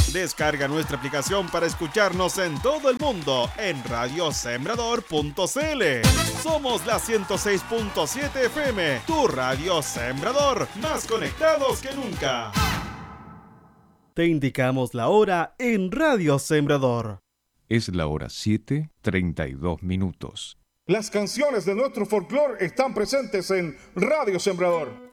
Descarga nuestra aplicación para escucharnos en todo el mundo en radiosembrador.cl. Somos la 106.7 FM, tu radio Sembrador, más conectados que nunca. Te indicamos la hora en Radio Sembrador. Es la hora 7:32. Las canciones de nuestro folclore están presentes en Radio Sembrador.